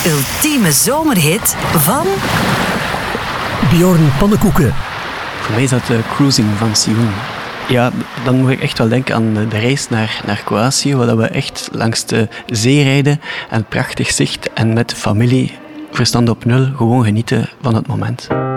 ultieme zomerhit van Bjorn Pannenkoeken. Voor mij is dat Cruising van Sioen. Ja, dan moet ik echt wel denken aan de reis naar Kroatië, waar we echt langs de zee rijden en prachtig zicht en met familie, verstand op nul, gewoon genieten van het moment.